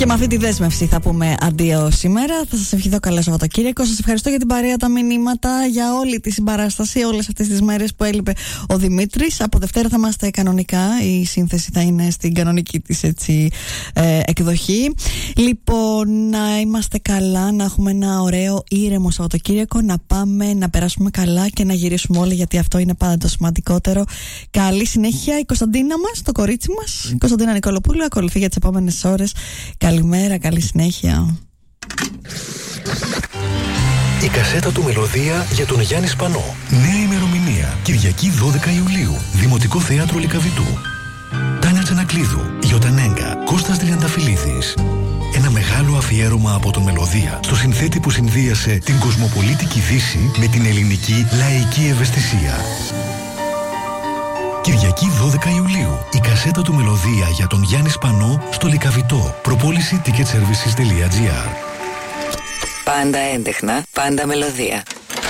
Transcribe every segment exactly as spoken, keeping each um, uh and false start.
Και με αυτή τη δέσμευση θα πούμε αντίο σήμερα. Θα σας ευχηθώ καλό Σαββατοκύριακο. Σας ευχαριστώ για την παρέα, τα μηνύματα, για όλη τη συμπαράσταση όλες αυτές τις μέρες που έλειπε ο Δημήτρης. Από Δευτέρα θα είμαστε κανονικά. Η σύνθεση θα είναι στην κανονική της έτσι, ε, εκδοχή. Λοιπόν, να είμαστε καλά, να έχουμε ένα ωραίο ήρεμο Σαββατοκύριακο, να πάμε να περάσουμε καλά και να γυρίσουμε όλοι, γιατί αυτό είναι πάντα το σημαντικότερο. Καλή συνέχεια. Η Κωνσταντίνα μας, το κορίτσι μας, η Κωνσταντίνα Νικολοπούλου, ακολουθεί για τις επόμενες ώρες. Καλημέρα, καλή συνέχεια. Η κασέτα του Μελωδία για τον Γιάννη Σπανό. Νέα ημερομηνία. Κυριακή δώδεκα Ιουλίου. Δημοτικό Θέατρο Λυκαβητού. Τάνια Τσανακλείδου, Γιωτανέγκα, Κώστας Τριανταφυλλίδης. Ένα μεγάλο αφιέρωμα από τον Μελωδία στο συνθέτη που συνδύασε την κοσμοπολίτικη Δύση με την ελληνική λαϊκή ευαισθησία. Κυριακή δώδεκα Ιουλίου. Η κασέτα του Μελωδία για τον Γιάννη Σπανό στο Λυκαβητό. Προπόληση ticket services τελεία gr. Πάντα έντεχνα, πάντα Μελωδία.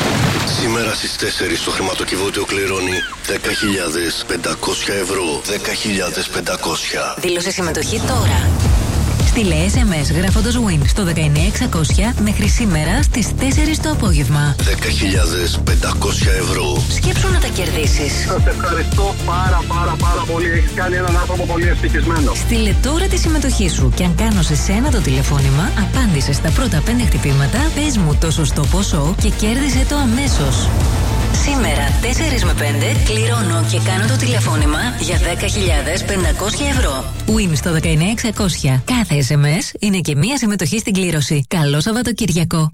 Σήμερα στις τέσσερις το χρηματοκιβώτιο κληρώνει δέκα χιλιάδες πεντακόσια ευρώ. δέκα χιλιάδες πεντακόσια. Δήλωσε συμμετοχή τώρα. Στείλε ες εμ ες γράφοντας win στο δεκαεννιά εξακόσια μέχρι σήμερα στις τέσσερις το απόγευμα. δέκα χιλιάδες πεντακόσια ευρώ. Σκέψου να τα κερδίσεις. Σας ευχαριστώ πάρα πάρα πάρα πολύ. Έχεις κάνει έναν άνθρωπο πολύ ευτυχισμένο. Στείλε τώρα τη συμμετοχή σου και αν κάνω σε σένα το τηλεφώνημα, απάντησε στα πρώτα πέντε χτυπήματα, πες μου το σωστό ποσό και κέρδισε το αμέσως. Σήμερα, τέσσερα με πέντε, κληρώνω και κάνω το τηλεφώνημα για δέκα χιλιάδες πεντακόσια ευρώ. Win στο δεκαεννιά εξακόσια. Κάθε ες εμ ες είναι και μία συμμετοχή στην κλήρωση. Καλό Σαββατοκυριακό.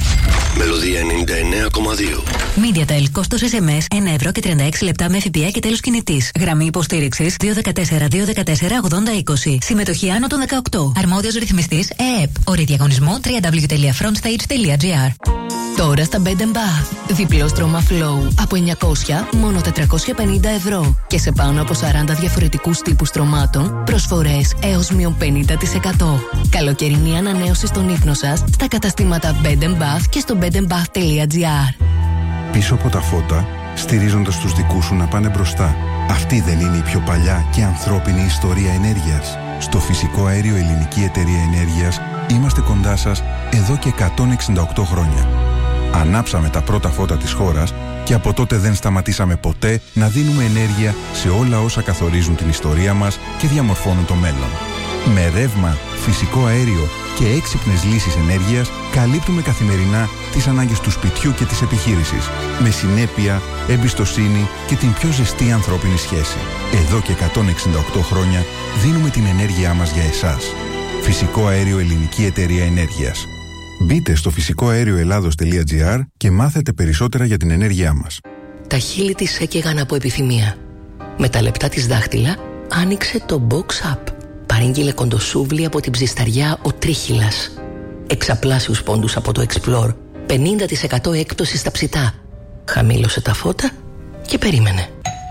Μελωδία ενενήντα εννέα κόμμα δύο. MediaTel, κόστος ες εμ ες ένα ευρώ και τριάντα έξι λεπτά με ΦΠΑ και τέλος κινητής. Γραμμή υποστήριξης δύο ένα τέσσερα δύο ένα τέσσερα ογδόντα είκοσι. Συμμετοχή άνω των δεκαοκτώ. Αρμόδιος ρυθμιστής ΕΕΠ. Όρη διαγωνισμού double-u double-u double-u τελεία frontstage τελεία gr. Τώρα στα Bed and Bath. Διπλό στρώμα Flow από εννιακόσια μόνο τετρακόσια πενήντα ευρώ. Και σε πάνω από σαράντα διαφορετικούς τύπους στρωμάτων, προσφορές έως μείον πενήντα τοις εκατό. Καλοκαιρινή ανανέωση στον ύπνο σας στα καταστήματα Bed and Bath και στο bed and bath τελεία gr. Πίσω από τα φώτα, στηρίζοντας τους δικούς σου να πάνε μπροστά. Αυτή δεν είναι η πιο παλιά και ανθρώπινη ιστορία ενέργειας? Στο Φυσικό Αέριο Ελληνική Εταιρεία Ενέργειας είμαστε κοντά σας εδώ και εκατόν εξήντα οκτώ χρόνια. Ανάψαμε τα πρώτα φώτα της χώρας και από τότε δεν σταματήσαμε ποτέ να δίνουμε ενέργεια σε όλα όσα καθορίζουν την ιστορία μας και διαμορφώνουν το μέλλον. Με ρεύμα, φυσικό αέριο και έξυπνες λύσεις ενέργειας καλύπτουμε καθημερινά τις ανάγκες του σπιτιού και της επιχείρησης, με συνέπεια, εμπιστοσύνη και την πιο ζεστή ανθρώπινη σχέση. Εδώ και εκατόν εξήντα οκτώ χρόνια δίνουμε την ενέργειά μας για εσάς. Φυσικό Αέριο Ελληνική Εταιρεία Ενέργειας. Μπείτε στο φυσικό αέριο ελλάδος τελεία gr και μάθετε περισσότερα για την ενέργειά μας. Τα χείλη της έκαιγαν από επιθυμία. Με τα λεπτά της δάχτυλα άνοιξε το Box Up. Παρήγγειλε κοντοσούβλι από την ψισταριά ο Τρίχυλας. Εξαπλάσιους πόντους από το Explore. πενήντα τοις εκατό έκπτωση στα ψητά. Χαμήλωσε τα φώτα και περίμενε.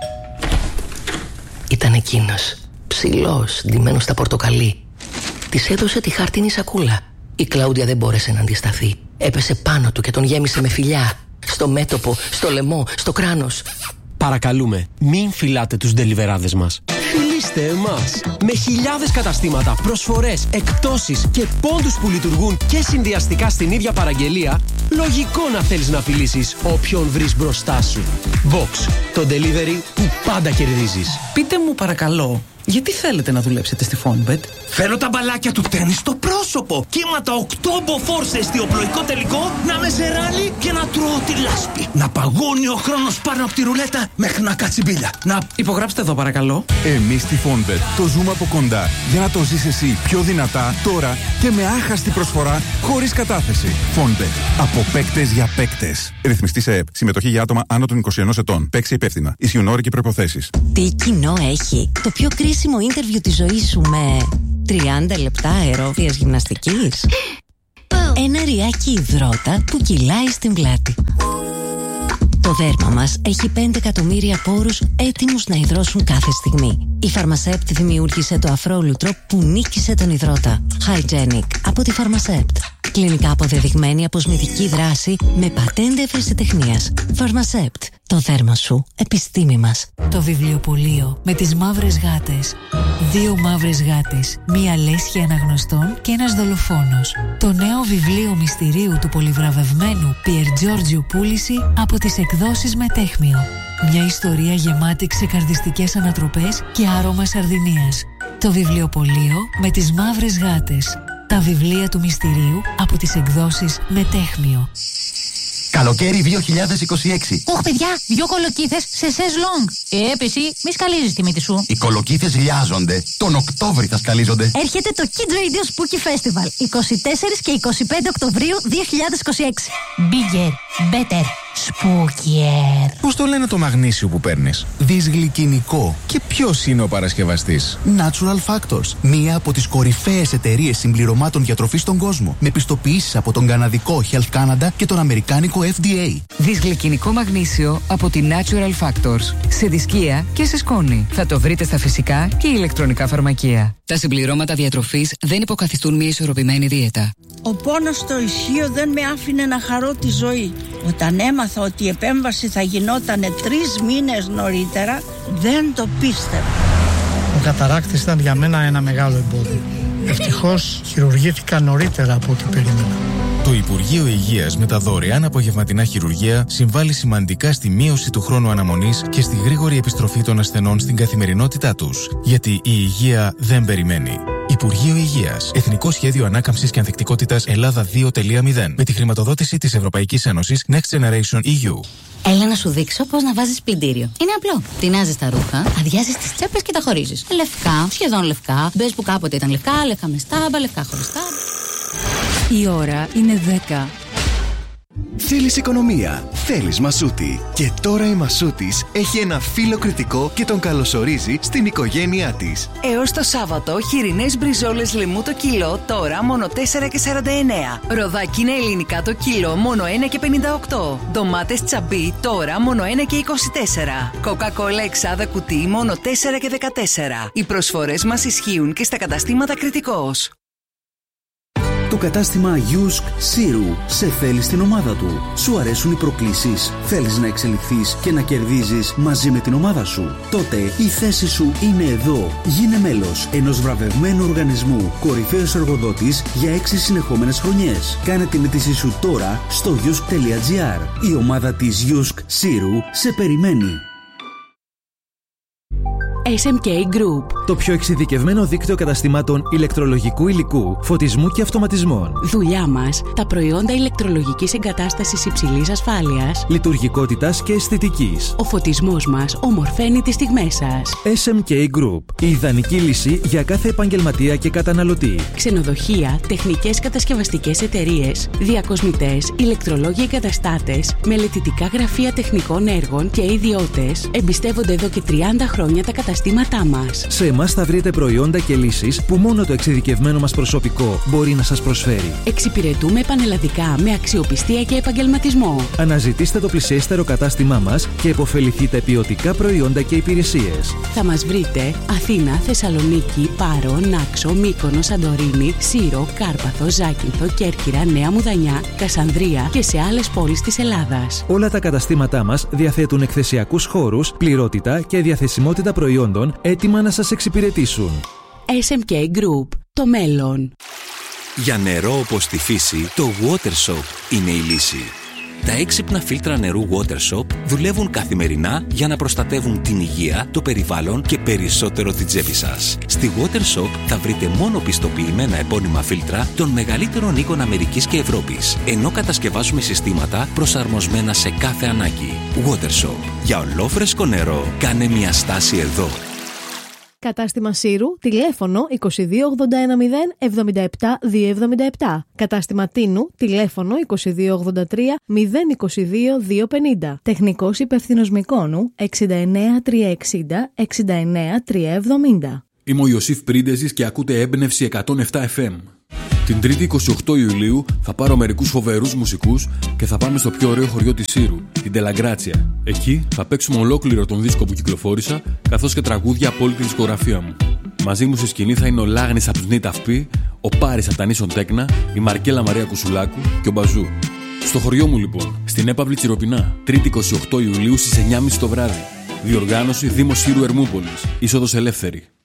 Ήταν εκείνος, ψηλός, ντυμένος στα πορτοκαλί. Της έδωσε τη χάρτινη σακούλα. Η Κλάουδια δεν μπόρεσε να αντισταθεί. Έπεσε πάνω του και τον γέμισε με φιλιά. Στο μέτωπο, στο λαιμό, στο κράνος. Παρακαλούμε, μην φυλάτε τους ντελιβεράδες μας. Φιλήστε εμάς. Με χιλιάδες καταστήματα, προσφορές, εκπτώσεις και πόντους που λειτουργούν και συνδυαστικά στην ίδια παραγγελία, λογικό να θέλεις να φιλήσεις όποιον βρεις μπροστά σου. Box, το delivery που πάντα κερδίζεις. Πείτε μου παρακαλώ, γιατί θέλετε να δουλέψετε στη Fonbet? Θέλω τα μπαλάκια του τένις στο πρόσωπο. Κύματα οκτώ μποφόρ σε εστιοπλοϊκό τελικό, να με σε ράλι και να τρώω τη λάσπη. Να παγώνει ο χρόνος πάνω από τη ρουλέτα μέχρι να κάτσει μπίλια. Να υπογράψτε εδώ παρακαλώ. Εμείς στη Fonbet το ζούμε από κοντά για να το ζεις εσύ πιο δυνατά τώρα και με άχαστη προσφορά χωρίς κατάθεση. Fonbet. Από παίκτες για παίκτες. Ρυθμιστής ΕΕΠ. Συμμετοχή για άτομα άνω των είκοσι ενός ετών. Παίξει υπεύθυνα. Ισχύουν όροι και προϋποθέσεις. Τι κοινό έχει το πιο κρίσιμο ίντερβιου της ζωής σου με τριάντα λεπτά αερόβιας γυμναστικής? Ένα ριάκι υδρότα που κυλάει στην πλάτη. Το δέρμα μας έχει πέντε εκατομμύρια πόρους έτοιμους να υδρώσουν κάθε στιγμή. Η Pharmacept δημιούργησε το αφρόλουτρο που νίκησε τον υδρότα. Hygienic από τη Pharmacept. Κλινικά αποδεδειγμένη αποσμητική δράση με πατέντε ευρεσιτεχνίας. Φαρμασέπτ. Το δέρμα σου, επιστήμη μας. Το βιβλιοπωλείο με τις μαύρες γάτες. Δύο μαύρες γάτες, μία λέσχη αναγνωστών και ένας δολοφόνος. Το νέο βιβλίο μυστηρίου του πολυβραβευμένου Πιερ Τζόρτζιου πούληση από τις εκδόσεις Μετέχμιο. Μια ιστορία γεμάτη ξεκαρδιστικές ανατροπές και άρωμα σαρδινίας. Το βιβλιοπωλείο με τις μαύρες γάτες. Τα βιβλία του μυστηρίου από τις εκδόσεις Μετέχμιο. Καλοκαίρι δύο χιλιάδες είκοσι έξι. Ωχ, παιδιά, δυο κολοκύθες σε σες λόγκ. Ε, έπεση, μη σκαλίζεις τη μύτη σου. Οι κολοκύθες λιάζονται. Τον Οκτώβρη θα σκαλίζονται. Έρχεται το Kids Radio Spooky Festival. είκοσι τέσσερα και είκοσι πέντε Οκτωβρίου δύο χιλιάδες είκοσι έξι. Bigger, better, spookier. Πώς το λένε το μαγνήσιο που παίρνεις? Δυσγλυκινικό. Και ποιος είναι ο παρασκευαστής? Natural Factors. Μία από τις κορυφαίες εταιρείες συμπληρωμάτων διατροφής στον κόσμο. Με πιστοποιήσεις από τον καναδικό Health Canada και τον αμερικάνικο εφ ντι έι. Δυσγλυκινικό μαγνήσιο από τη Natural Factors. Σε δισκία και σε σκόνη. Θα το βρείτε στα φυσικά και ηλεκτρονικά φαρμακεία. Τα συμπληρώματα διατροφής δεν υποκαθιστούν μια ισορροπημένη δίαιτα. Ο πόνος στο ισχύο δεν με άφηνε να χαρώ τη ζωή. Όταν έμαθα ότι η επέμβαση θα γινόταν τρεις μήνες νωρίτερα, δεν το πίστευα. Ο καταράκτης ήταν για μένα ένα μεγάλο εμπόδιο. Ευτυχώς χειρουργήθηκα νωρίτερα από ό,τι περίμενα. Το Υπουργείο Υγείας με τα δωρεάν απογευματινά χειρουργεία συμβάλλει σημαντικά στη μείωση του χρόνου αναμονής και στη γρήγορη επιστροφή των ασθενών στην καθημερινότητά τους. Γιατί η υγεία δεν περιμένει. Υπουργείο Υγείας. Εθνικό Σχέδιο Ανάκαμψης και Ανθεκτικότητας Ελλάδα δύο τελεία μηδέν. Με τη χρηματοδότηση της Ευρωπαϊκής Ένωσης Next Generation ι γιου. Έλα να σου δείξω πώς να βάζεις πλυντήριο. Είναι απλό. Τεινάζεις τα ρούχα, αδειάζεις τις τσέπες και τα χωρίζεις. Λευκά, σχεδόν λευκά. Μπες που κάποτε ήταν λευκά, λευκά με στάμπα, λευκά χωρίς στάμπα. Η ώρα είναι δέκα. Θέλεις οικονομία, θέλεις Μασούτη. Και τώρα η Μασούτης έχει ένα φίλο κριτικό και τον καλωσορίζει στην οικογένειά της. Έως το Σάββατο, χοιρινές μπριζόλες λαιμού το κιλό, τώρα μόνο τέσσερα και σαράντα εννέα. Ροδάκινα ελληνικά το κιλό, μόνο ένα και πενήντα οκτώ. Ντομάτες τσαμπί, τώρα μόνο ένα και είκοσι τέσσερα. Κοκακόλα εξάδα κουτί, μόνο τέσσερα και δεκατέσσερα. Οι προσφορές μας ισχύουν και στα καταστήματα Κριτικός. Το κατάστημα Yusk Siru σε θέλει στην ομάδα του. Σου αρέσουν οι προκλήσεις? Θέλεις να εξελιχθείς και να κερδίζεις μαζί με την ομάδα σου? Τότε η θέση σου είναι εδώ. Γίνε μέλος ενός βραβευμένου οργανισμού, κορυφαίος εργοδότης για έξι συνεχόμενες χρονιές. Κάνε την αίτησή σου τώρα στο yusk τελεία gr. Η ομάδα της Yusk Siru σε περιμένει. ες εμ κέι Group. Το πιο εξειδικευμένο δίκτυο καταστημάτων ηλεκτρολογικού υλικού, φωτισμού και αυτοματισμών. Δουλειά μας, τα προϊόντα ηλεκτρολογικής εγκατάστασης υψηλής ασφάλειας, λειτουργικότητας και αισθητικής. Ο φωτισμός μας ομορφαίνει τις στιγμές σας. ες εμ κέι Group. Η ιδανική λύση για κάθε επαγγελματία και καταναλωτή. Ξενοδοχεία, τεχνικές κατασκευαστικές εταιρείες, διακοσμητές, ηλεκτρολόγοι εγκαταστάτες, μελετητικά γραφεία τεχνικών έργων και ιδιώτες εμπιστεύονται εδώ και τριάντα χρόνια τα καταστήματά μας. Σε εμάς θα βρείτε προϊόντα και λύσεις που μόνο το εξειδικευμένο μας προσωπικό μπορεί να σας προσφέρει. Εξυπηρετούμε πανελλαδικά με αξιοπιστία και επαγγελματισμό. Αναζητήστε το πλησιέστερο κατάστημά μας και επωφεληθείτε ποιοτικά προϊόντα και υπηρεσίες. Θα μας βρείτε Αθήνα, Θεσσαλονίκη, Πάρο, Νάξο, Μύκονο, Σαντορίνη, Σύρο, Κάρπαθο, Ζάκυνθο, Κέρκυρα, Νέα Μουδανιά, Κασανδρία και σε άλλες πόλεις της Ελλάδας. Όλα τα καταστήματά μας διαθέτουν εκθεσιακούς χώρους, πληρότητα και διαθεσιμότητα προϊόντων έτοιμα να σας εξυπηρετήσουν. ες εμ κέι Group. Το μέλλον. Για νερό όπως τη φύση, το Water Soap είναι η λύση. Τα έξυπνα φίλτρα νερού Water Soap δουλεύουν καθημερινά για να προστατεύουν την υγεία, το περιβάλλον και περισσότερο την τσέπη σας. Στη Water Soap θα βρείτε μόνο πιστοποιημένα επώνυμα φίλτρα των μεγαλύτερων οίκων Αμερικής και Ευρώπης, ενώ κατασκευάζουμε συστήματα προσαρμοσμένα σε κάθε ανάγκη. Water Soap. Για ολόφρεσκο νερό, κάνε μια στάση εδώ. Κατάστημα Σύρου, τηλέφωνο είκοσι δύο ογδόντα ένα μηδέν εβδομήντα επτά διακόσια εβδομήντα επτά. Κατάστημα Τίνου, τηλέφωνο είκοσι δύο ογδόντα τρία μηδέν είκοσι δύο διακόσια πενήντα. Τεχνικός υπεύθυνος Μυκόνου εξήντα εννέα τριακόσια εξήντα εξήντα εννέα τριακόσια εβδομήντα. Είμαι ο Ιωσήφ Πρίντεζης και ακούτε Έμπνευση εκατόν επτά εφ εμ. Την Τρίτη είκοσι οκτώ Ιουλίου θα πάρω μερικούς φοβερούς μουσικούς και θα πάμε στο πιο ωραίο χωριό της Σύρου, την Τελαγκράτσια. Εκεί θα παίξουμε ολόκληρο τον δίσκο που κυκλοφόρησα, καθώς και τραγούδια από όλη τη δισκογραφία μου. Μαζί μου στη σκηνή θα είναι ο Λάγνης από τους Νιτ Αυπή, ο Πάρης από τα Νίσον Τέκνα, η Μαρκέλα Μαρία Κουσουλάκου και ο Μπαζού. Στο χωριό μου λοιπόν, στην έπαυλη Τσιροπινά, Τρίτη εικοστή ογδόη Ιουλίου στις εννιά και μισή το βράδυ. Διοργάνωση Δήμος Σύρου Ερμούπολης, είσοδος ελεύθερη.